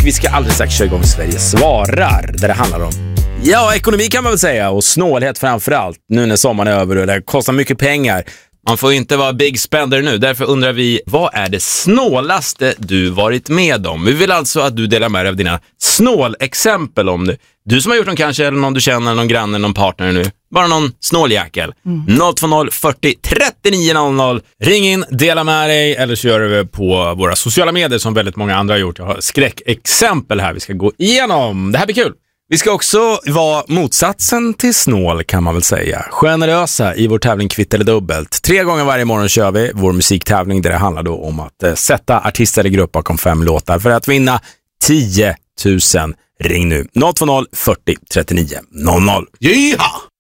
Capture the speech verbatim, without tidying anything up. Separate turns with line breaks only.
vi ska alldeles strax köra igång Sverige svarar, där det handlar om ja, ekonomi kan man väl säga, och snålhet framförallt nu när sommaren är över och det kostar mycket pengar. Man får inte vara big spender nu, därför undrar vi, vad är det snålaste du varit med om? Vi vill alltså att du delar med dig av dina snålexempel om det. Du som har gjort någon kanske, eller någon du känner, någon granne, någon partner nu. Bara någon snåljäkel. Mm. noll två noll fyrtio trettionio noll noll. Ring in, dela med dig, eller så gör vi på våra sociala medier som väldigt många andra har gjort. Jag har skräckexempel här vi ska gå igenom. Det här blir kul. Vi ska också vara motsatsen till snål kan man väl säga. Generösa i vår tävling Kvitt eller dubbelt. Tre gånger varje morgon kör vi vår musiktävling där det handlar då om att eh, sätta artister eller grupp bakom fem låtar för att vinna tio tusen. Ring nu noll två noll fyrtio trettionio noll noll.
Jiha!